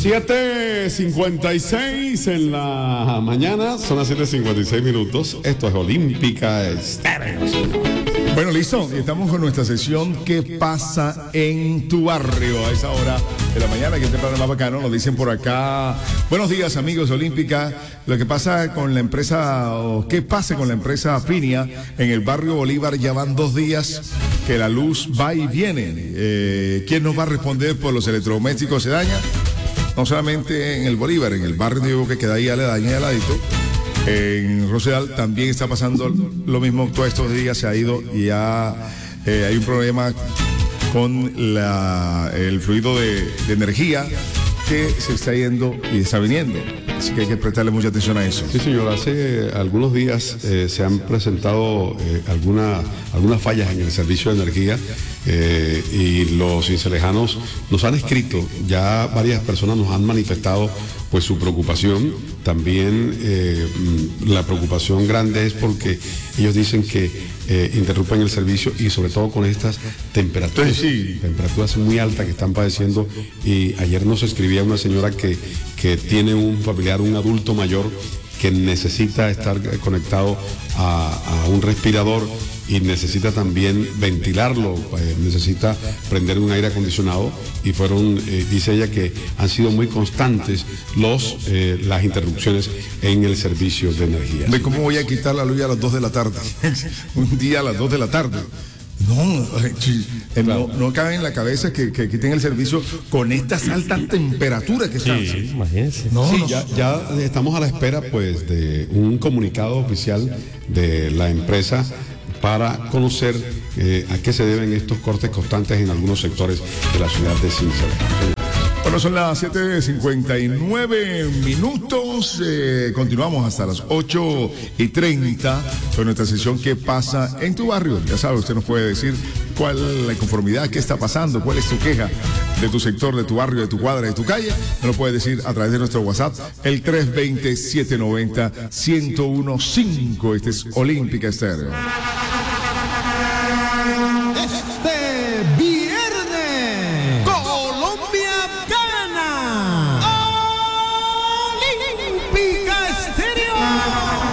7:56 en la mañana, son las 7:56 minutos. Esto es Olímpica Estéreo. Bueno, listo. Estamos con nuestra sesión ¿Qué pasa en tu barrio? A esa hora de la mañana, que es temprano más bacano, nos dicen por acá. Buenos días, amigos Olímpica. Lo que pasa con la empresa, o qué pasa con la empresa Finia en el barrio Bolívar, ya van 2 días que la luz va y viene. ¿Quién nos va a responder por los electrodomésticos se daña? No solamente en el Bolívar, en el barrio Diego, que queda ahí aledaño y al ladito. En Rosedal también está pasando lo mismo. Todos estos días se ha ido y ya hay un problema con el fluido de energía que se está yendo y está viniendo. Así que hay que prestarle mucha atención a eso. Sí, señor. Hace algunos días se han presentado algunas fallas en el servicio de energía y los cincelejanos nos han escrito. Ya varias personas nos han manifestado pues su preocupación. También la preocupación grande es porque ellos dicen que interrumpen el servicio y sobre todo con estas temperaturas, temperaturas muy altas que están padeciendo. Y ayer nos escribía una señora que tiene un familiar, un adulto mayor, que necesita estar conectado a un respirador y necesita también ventilarlo, necesita prender un aire acondicionado, y fueron, dice ella, que han sido muy constantes las interrupciones en el servicio de energía. ¿Cómo voy a quitar la luz a las 2 de la tarde? Un día a las 2 de la tarde. No cabe en la cabeza que quiten el servicio con estas altas temperaturas que están. Sí, imagínense. Ya estamos a la espera pues de un comunicado oficial de la empresa para conocer a qué se deben estos cortes constantes en algunos sectores de la ciudad de Cincelejo. Bueno, son las 7:59 minutos. Continuamos hasta las 8:30 con nuestra sesión ¿Qué pasa en tu barrio? Ya sabe, usted nos puede decir cuál es la inconformidad, qué está pasando, cuál es tu queja de tu sector, de tu barrio, de tu cuadra, de tu calle. Nos lo puede decir a través de nuestro WhatsApp, el 320-790-1015. Este es Olímpica Estéreo.